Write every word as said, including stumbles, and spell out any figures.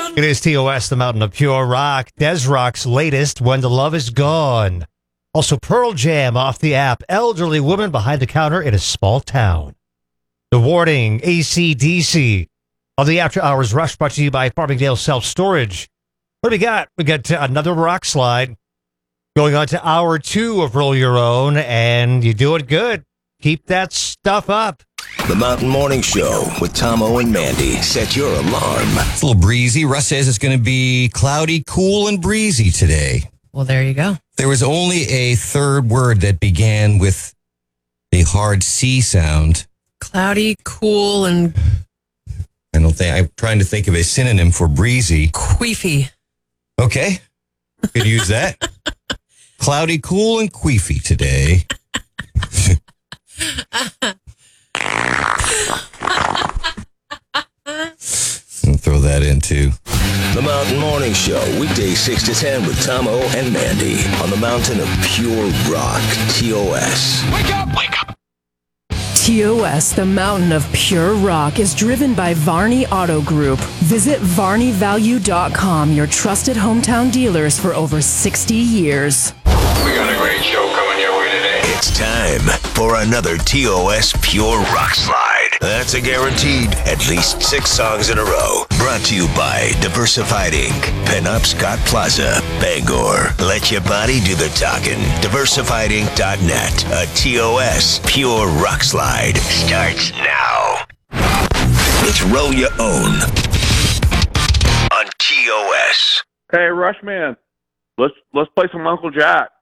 It is T O S, the Mountain of Pure Rock. Des Rock's latest, When the Love Is Gone. Also, Pearl Jam off the app. Elderly woman behind the counter in a small town. The Warning, A C D C. On the After Hours Rush, brought to you by Farmingdale Self Storage. What do we got? We got another rock slide. Going on to hour two of Roll Your Own, and you do it good. Keep that stuff up. The Mountain Morning Show with Tomo and Mandy. Set your alarm. It's a little breezy. Russ says it's going to be cloudy, cool, and breezy today. Well, there you go. There was only a third word that began with the hard C sound. Cloudy, cool, and I don't think I'm trying to think of a synonym for breezy. queefy. Okay, could use that. Cloudy, cool, and queefy today. I'll throw that in too. The Mountain Morning Show, weekdays six to ten with Tomo and Mandy on the Mountain of Pure Rock, T O S. Wake up! Wake up! T O S, the Mountain of Pure Rock, is driven by Varney Auto Group. Visit varney value dot com, your trusted hometown dealers for over sixty years. We got a great show coming your way today. It's time for another T O S Pure Rock Slide. That's a guaranteed at least six songs in a row. Brought to you by Diversified Incorporated. Pinup Scott Plaza, Bangor. Let your body do the talking. diversified inc dot net. A T O S Pure Rock Slide starts now. It's Roll Your Own on T O S. Hey, Rushman, let's let's play some Uncle Jack.